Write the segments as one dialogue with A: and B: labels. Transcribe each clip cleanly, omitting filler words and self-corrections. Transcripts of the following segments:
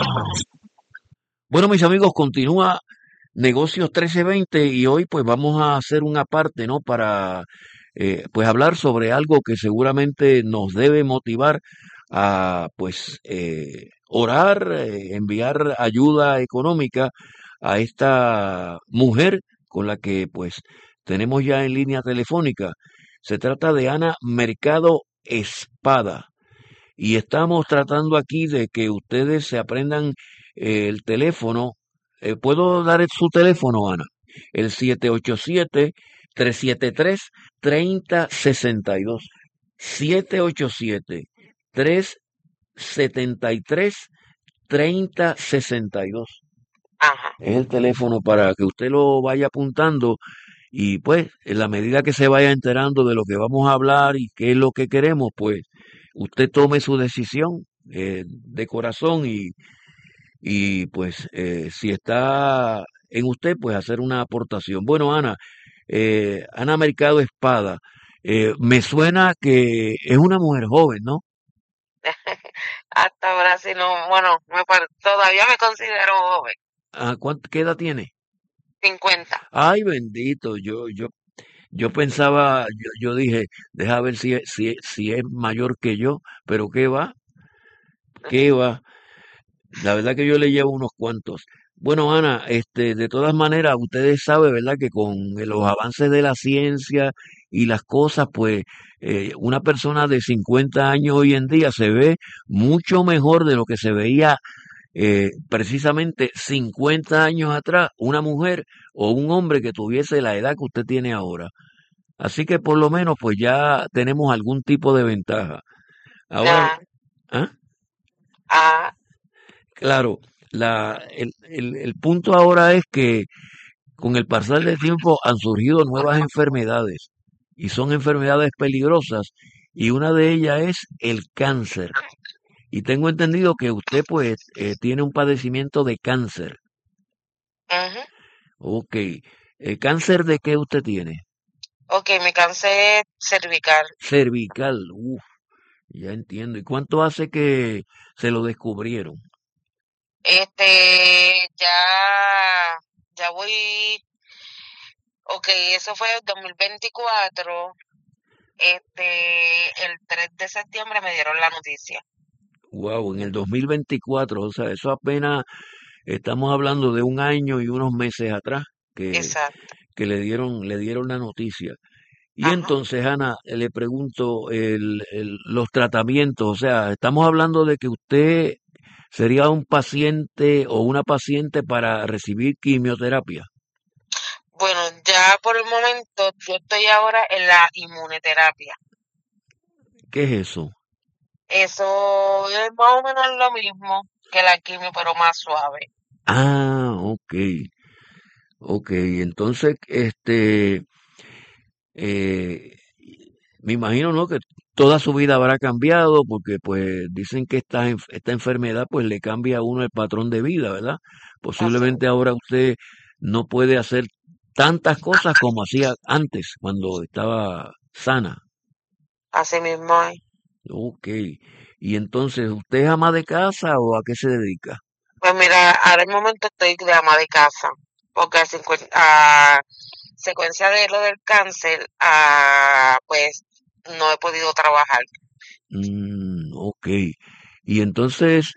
A: Bueno, mis amigos, continúa Negocios 1320 y hoy pues vamos a hacer una parte, ¿no? Para pues hablar sobre algo que seguramente nos debe motivar a pues orar, enviar ayuda económica a esta mujer con la que pues tenemos ya en línea telefónica. Se trata de Ana Mercado Espada. Y estamos tratando aquí de que ustedes se aprendan el teléfono. ¿Puedo dar su teléfono, Ana? El 787-373-3062. 787-373-3062.
B: Ajá.
A: Es el teléfono para que usted lo vaya apuntando y pues en la medida que se vaya enterando de lo que vamos a hablar y qué es lo que queremos, pues usted tome su decisión de corazón y pues si está en usted, pues hacer una aportación. Bueno, Ana, Ana Mercado Espada, me suena que es una mujer joven, ¿no?
B: Hasta ahora sí no, bueno, todavía me considero joven.
A: Ah, ¿qué edad tiene?
B: 50.
A: Ay, bendito, yo pensaba, yo dije, deja ver si es mayor que yo, pero qué va, qué va. La verdad que yo le llevo unos cuantos. Bueno, Ana, de todas maneras, ustedes saben, ¿verdad? Que con los avances de la ciencia y las cosas, pues una persona de 50 años hoy en día se ve mucho mejor de lo que se veía precisamente 50 años atrás, una mujer o un hombre que tuviese la edad que usted tiene ahora. Así que por lo menos, pues ya tenemos algún tipo de ventaja. Ahora,
B: Ah,
A: ¿ah?
B: ah,
A: Claro, el punto ahora es que con el pasar del tiempo han surgido nuevas enfermedades y son enfermedades peligrosas y una de ellas es el cáncer. Y tengo entendido que usted pues tiene un padecimiento de cáncer.
B: ujú.
A: Ok, ¿cáncer de qué usted tiene?
B: Ok, me cansé cervical.
A: Cervical. Uf, ya entiendo. ¿Y cuánto hace que se lo descubrieron?
B: Ya voy, ok, eso fue el 2024. El 3 de septiembre me dieron la noticia.
A: Wow, en el 2024, o sea, eso apenas estamos hablando de un año y unos meses atrás que,
B: Exacto.
A: que le dieron la noticia. Y
B: Ajá.
A: entonces, Ana, le pregunto, los tratamientos, o sea, estamos hablando de que usted sería un paciente o una paciente para recibir quimioterapia.
B: Bueno, ya por el momento yo estoy ahora en la inmunoterapia.
A: ¿Qué es eso?
B: Eso es más o menos lo mismo que la quimio, pero más suave.
A: Ah, ok, ok. Entonces, eh, me imagino, ¿no? Que toda su vida habrá cambiado porque pues dicen que esta enfermedad pues le cambia a uno el patrón de vida, ¿verdad?
B: Así,
A: Posiblemente ahora usted no puede hacer tantas cosas como hacía antes cuando estaba sana.
B: así mismo es.
A: Ok. Y entonces, ¿usted es ama de casa o a qué se dedica?
B: Pues mira, ahora el momento estoy de ama de casa, porque a secuencia de lo del cáncer, pues no he podido trabajar.
A: Ok. Y entonces,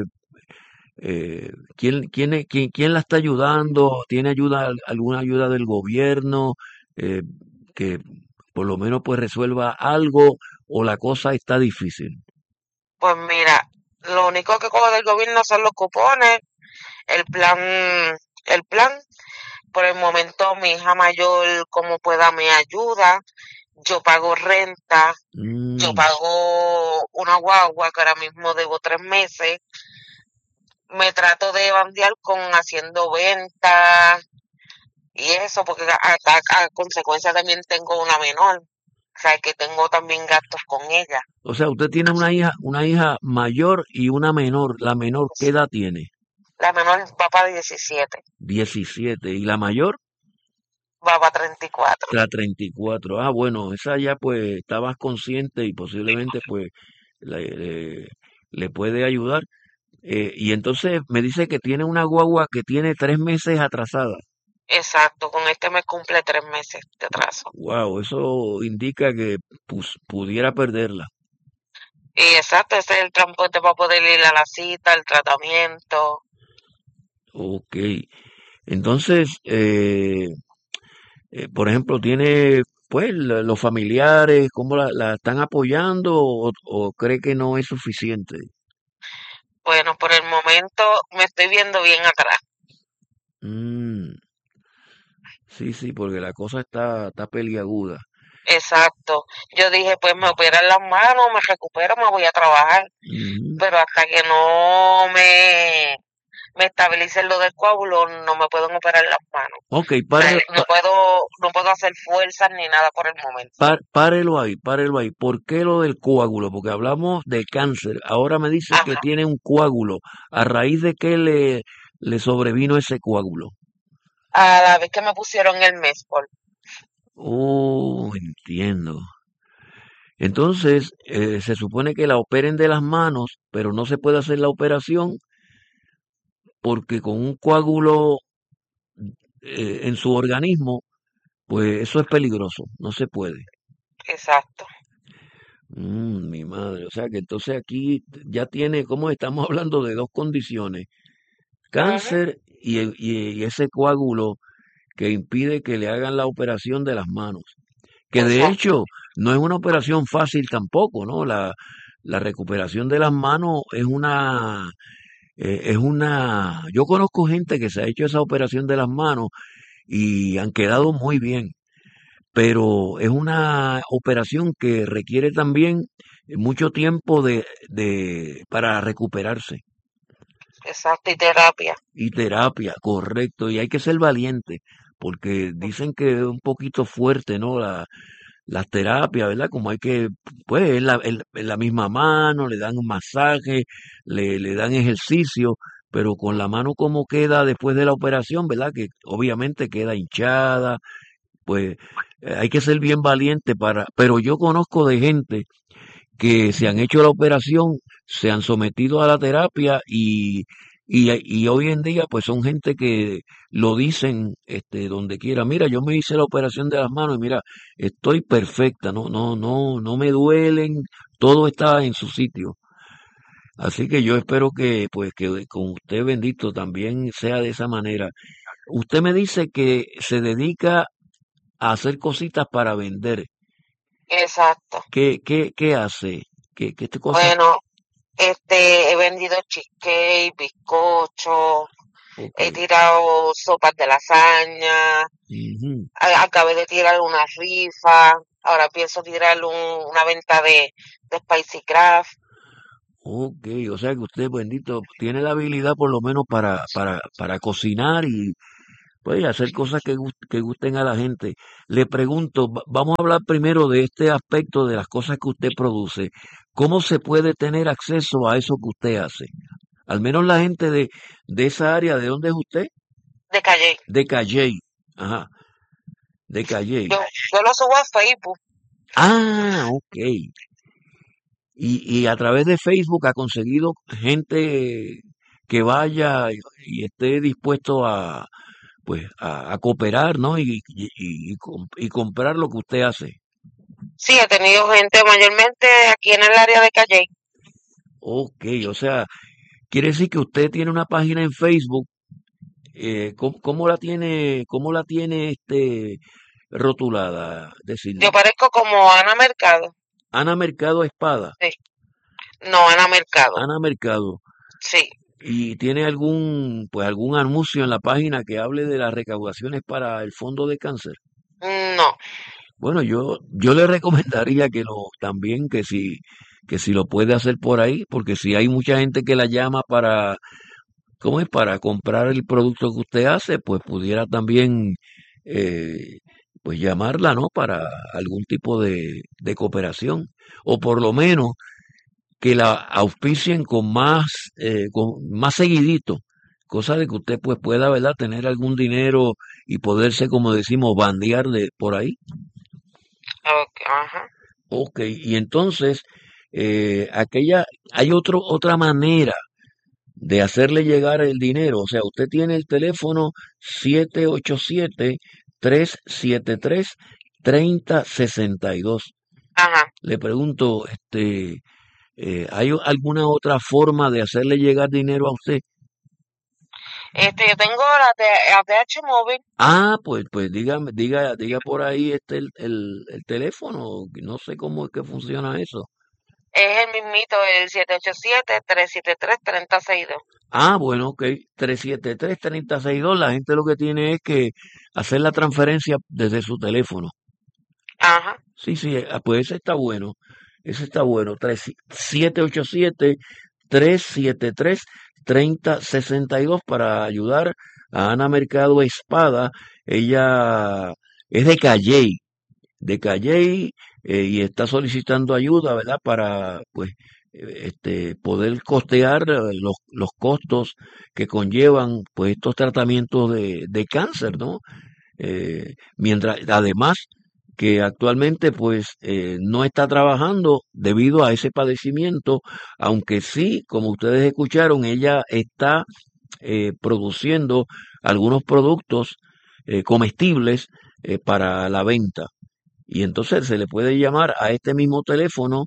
A: quién la está ayudando? ¿Tiene ayuda, alguna ayuda del gobierno eh, que por lo menos pues resuelva algo o la cosa está difícil?
B: Pues mira, lo único que cojo del gobierno son los cupones, el plan. Por el momento mi hija mayor como pueda me ayuda, yo pago renta, yo
A: Mm,
B: pago una guagua que ahora mismo debo 3 meses, me trato de bandear con haciendo ventas y eso, porque a consecuencia también tengo una menor, o sea que tengo también gastos con ella.
A: o sea, usted tiene una hija mayor y una menor. La menor, ¿qué edad tiene?
B: La menor va para 17,
A: 17. ¿Y la mayor?
B: va para 34.
A: La 34. Ah, bueno, esa ya pues está más consciente y posiblemente pues le, le puede ayudar. Y entonces me dice que tiene una guagua que tiene 3 meses atrasada.
B: Exacto, con este mes cumple 3 meses de atraso.
A: Wow, eso indica que pudiera perderla.
B: Y exacto, ese es el transporte para poder ir a la cita, el tratamiento.
A: Ok. Entonces, por ejemplo, tiene, pues, los familiares, ¿cómo la están apoyando o cree que no es suficiente?
B: Bueno, por el momento me estoy viendo bien atrás.
A: Mm, sí, sí, porque la cosa está peliaguda.
B: Exacto. Yo dije, pues me operan las manos, me recupero, me voy a trabajar.
A: Ujú.
B: Pero hasta que no me estabilicen lo del coágulo, no me pueden operar las manos.
A: Ok,
B: O sea, no puedo hacer fuerzas ni nada por el momento.
A: párelo ahí, párelo ahí. ¿Por qué lo del coágulo? Porque hablamos de cáncer. Ahora me dice que
B: Ajá.
A: tiene un coágulo. ¿A raíz de qué le sobrevino ese coágulo?
B: A la vez que me pusieron el Mesfor.
A: Oh, entiendo. Entonces, se supone que la operen de las manos, pero no se puede hacer la operación porque con un coágulo en su organismo, pues eso es peligroso, no se puede.
B: Exacto.
A: Mi madre, o sea que entonces aquí ya tiene, ¿cómo estamos hablando de dos condiciones?
B: Ujú.
A: Cáncer y ese coágulo que impide que le hagan la operación de las manos. Que de
B: Exacto.
A: hecho no es una operación fácil tampoco, ¿no? La recuperación de las manos yo conozco gente que se ha hecho esa operación de las manos y han quedado muy bien, pero es una operación que requiere también mucho tiempo para recuperarse
B: Exacto. Y terapia.
A: y terapia, correcto, y hay que ser valiente porque dicen que es un poquito fuerte, ¿no? Las terapias, ¿verdad? Como hay que, pues, en la misma mano, le dan un masaje, le dan ejercicio, pero con la mano como queda después de la operación, ¿verdad? Que obviamente queda hinchada, pues hay que ser bien valiente pero yo conozco de gente que se han hecho la operación, se han sometido a la terapia y hoy en día pues son gente que lo dicen donde quiera, mira, yo me hice la operación de las manos y mira, estoy perfecta, no me duelen, todo está en su sitio. Así que yo espero que pues que con usted bendito también sea de esa manera. Usted me dice que se dedica a hacer cositas para vender.
B: Exacto.
A: ¿Qué hace? ¿Qué cosas?
B: Bueno, he vendido cheesecake, bizcocho,
A: Ok.
B: he tirado sopas de lasaña,
A: Ujú.
B: acabé de tirar una rifa, ahora pienso tirar una venta de Spicy Craft.
A: Ok, o sea que usted, bendito, tiene la habilidad por lo menos para cocinar y pues, hacer cosas que gusten a la gente. Le pregunto, vamos a hablar primero de este aspecto de las cosas que usted produce. ¿Cómo se puede tener acceso a eso que usted hace? Al menos la gente de esa área, ¿de dónde es usted?
B: De Calle.
A: De Calley. Ajá, de Calley.
B: Yo lo subo a Facebook.
A: Ah, ok. Y a través de Facebook ha conseguido gente que vaya y esté dispuesto pues, a cooperar, ¿no? Y comprar lo que usted hace.
B: Sí, he tenido gente mayormente aquí en el área de Calle.
A: Ok, o sea, quiere decir que usted tiene una página en Facebook. ¿Cómo la tiene rotulada? Es decir,
B: Yo parezco como Ana Mercado.
A: Ana Mercado Espada.
B: Sí. No, Ana Mercado.
A: Ana Mercado.
B: Sí.
A: ¿Y tiene algún anuncio en la página que hable de las recaudaciones para el fondo de cáncer?
B: No.
A: Bueno, yo le recomendaría también que si lo puede hacer por ahí, porque si hay mucha gente que la llama ¿cómo es? Para comprar el producto que usted hace, pues pudiera también, eh, pues llamarla, ¿no? Para algún tipo de cooperación, o por lo menos que la auspicien con más seguidito, cosa de que usted pues pueda, ¿verdad? Tener algún dinero y poderse, como decimos, bandear por ahí.
B: Ok, ajá.
A: Ok, y entonces, hay otra manera de hacerle llegar el dinero. O sea, usted tiene el teléfono 787-373-3062.
B: Ajá.
A: Le pregunto, ¿hay alguna otra forma de hacerle llegar dinero a usted?
B: Yo tengo la ATH móvil,
A: Pues diga por ahí el teléfono. No sé cómo es que funciona eso.
B: es el mismito, el 787-373-3062.
A: Bueno, ok. 373-3062. La gente lo que tiene es que hacer la transferencia desde su teléfono.
B: Ajá.
A: Sí, sí, pues ese está bueno. Ese está bueno. 787-373-3062 para ayudar a Ana Mercado Espada. Ella es de Calley, y está solicitando ayuda, ¿verdad? Para, pues, poder costear los costos que conllevan, pues, estos tratamientos de cáncer, ¿no? Mientras, además, que actualmente, pues, no está trabajando debido a ese padecimiento, aunque sí, como ustedes escucharon, ella está produciendo algunos productos comestibles para la venta. Y entonces se le puede llamar a este mismo teléfono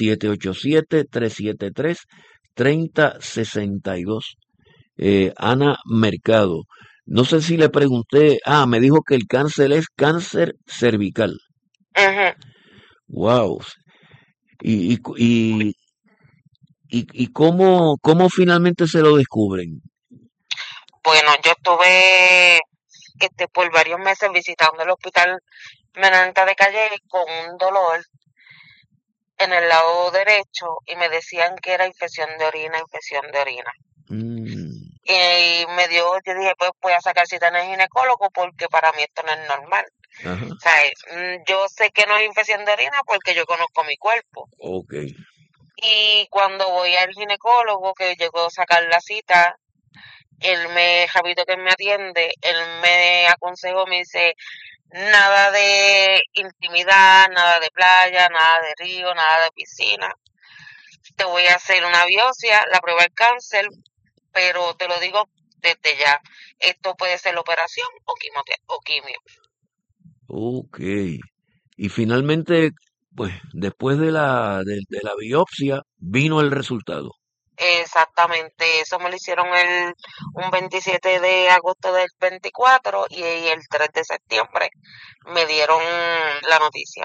A: 787-373-3062. Ana Mercado. No sé si le pregunté, me dijo que el cáncer es cáncer cervical.
B: Ujú.
A: Wow. ¿Y, y, y, y cómo finalmente se lo descubren?
B: Bueno, yo estuve por varios meses visitando el hospital Menonita de Calle con un dolor en el lado derecho y me decían que era infección de orina, infección de orina.
A: Mm,
B: Y yo dije, pues voy a sacar cita en el ginecólogo porque para mí esto no es normal.
A: ajá,
B: O sea, yo sé que no es infección de orina porque yo conozco mi cuerpo.
A: ok.
B: Y cuando voy al ginecólogo, que llegó a sacar la cita, Javito que me atiende, él me aconsejó, me dice, nada de intimidad, nada de playa, nada de río, nada de piscina. Te voy a hacer una biopsia, la prueba del cáncer, pero te lo digo desde ya. Esto puede ser la operación o quimio.
A: Ok. Y finalmente, pues después de la biopsia, vino el resultado.
B: Exactamente, eso me lo hicieron un 27 de agosto del 24 y el 3 de septiembre me dieron la noticia.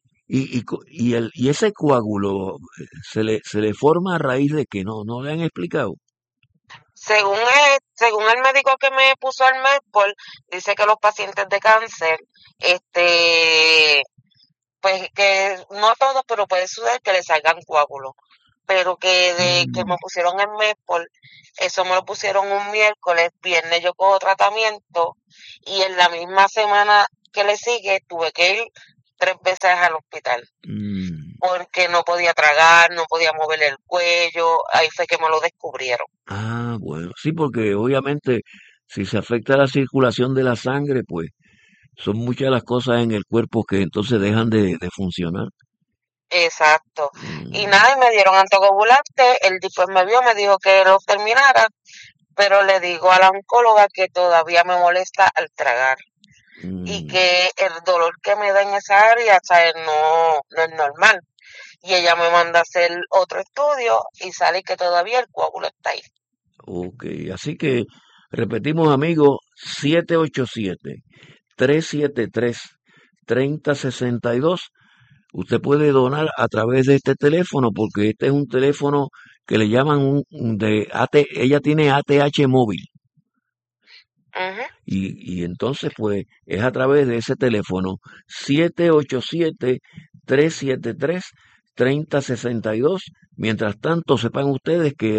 A: Y ese coágulo se le forma a raíz de que no le han explicado.
B: Según el médico que me puso el Medpol, dice que los pacientes de cáncer, pues que no a todos, pero puede suceder que le salgan coágulos. Pero que me
A: Mm,
B: pusieron el Medpol, eso me lo pusieron un miércoles, viernes yo cojo tratamiento y en la misma semana que le sigue tuve que ir 3 veces al hospital
A: mm.
B: porque no podía tragar, no podía mover el cuello, ahí fue que me lo descubrieron.
A: Bueno, sí, porque obviamente si se afecta la circulación de la sangre, pues son muchas las cosas en el cuerpo que entonces dejan de funcionar.
B: Exacto. Y
A: Mm,
B: nada, y me dieron anticoagulante, él después me vio, me dijo que lo terminara, pero le digo a la oncóloga que todavía me molesta al tragar y
A: mm.
B: que el dolor que me da en esa área, ¿sabes? No es normal. Y ella me manda a hacer otro estudio y sale que todavía el coágulo está ahí.
A: Ok, así que repetimos amigos, 787-373-3062. Usted puede donar a través de este teléfono porque este es un teléfono que le llaman de AT, ella tiene ATH móvil.
B: Ujú.
A: Y entonces, pues, es a través de ese teléfono 787-373-3062. Mientras tanto, sepan ustedes que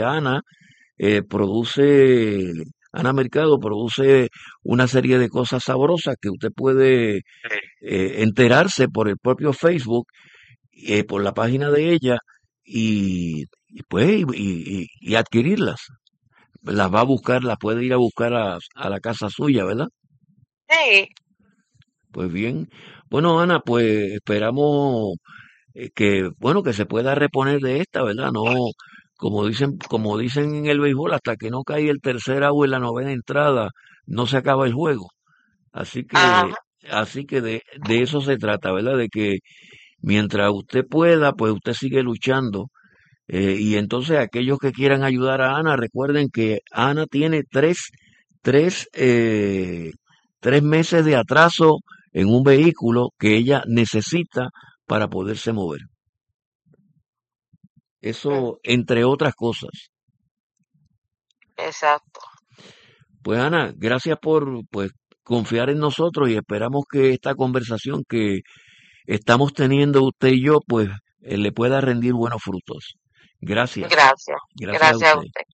A: Ana Mercado produce una serie de cosas sabrosas que usted puede enterarse por el propio Facebook, por la página de ella pues, y adquirirlas. Las va a buscar, las puede ir a buscar a la casa suya, ¿verdad?
B: Sí,
A: Pues bien, bueno, Ana, pues esperamos bueno, que se pueda reponer de esta, ¿verdad? como dicen en el béisbol, hasta que no cae el tercer out en la novena entrada, no se acaba el juego. Así que,
B: Ajá,
A: así que de eso se trata, ¿verdad? De que mientras usted pueda, pues usted sigue luchando. Y entonces aquellos que quieran ayudar a Ana, recuerden que Ana tiene tres, eh, 3 meses de atraso en un vehículo que ella necesita para poderse mover.
B: mm,
A: Eso, entre otras cosas.
B: exacto.
A: Pues Ana, gracias por pues confiar en nosotros y esperamos que esta conversación que estamos teniendo usted y yo, pues le pueda rendir buenos frutos. Gracias,
B: Gracias.
A: gracias a
B: Gracias a
A: usted.
B: usted.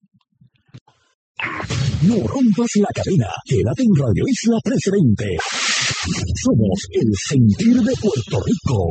C: No rompas la cadena. Quédate en Radio Isla Presidente. Somos el sentir de Puerto Rico.